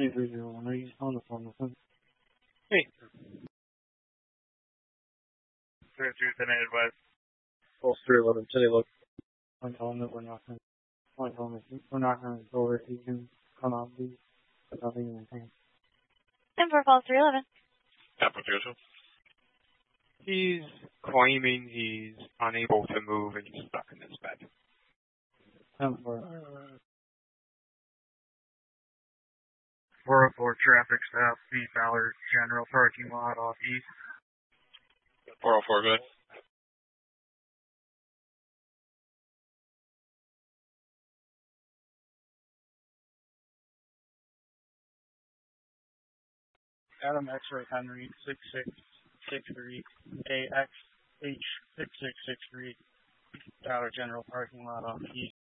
301, are you on the phone with him? Hey. 310 advice. Pulse 311, today look. I told him that we're not going to go over if he can come out, please. But nothing in the tank. 10-4, Pulse 311. Kappa 202. He's claiming he's unable to move and he's stuck in his bed. 10-4. 404 traffic stop, B Ballard General parking lot off east. 404, good. Adam X-ray Henry 6663 AXH6663 Dollar General parking lot off east.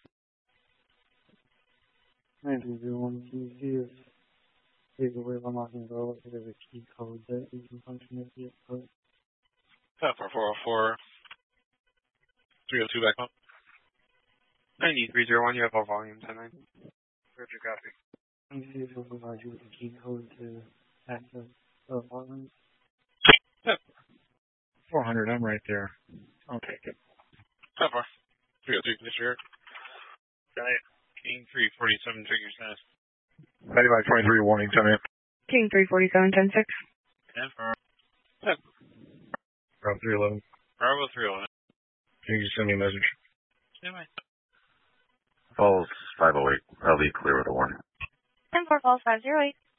9301, can you see if there's a way of unlocking the door, if there's a key code that we can function with the code? Kappa 404. 302 back up. 9301, you have all volumes in there. Roger, copy. Can you see if we'll provide you with a key code to access the apartment? Yep. 400, I'm right there. I'll take it. Kappa 302, Commissioner. King 347, Trigger Nest. 9523, warning, 10 in. King 347, 10-6. And for Yep. Bravo 311. Bravo 311. Can you just send me a message? Yeah, mate. Falls 508. I'll be clear with a warning. 10-4, Pulse 508.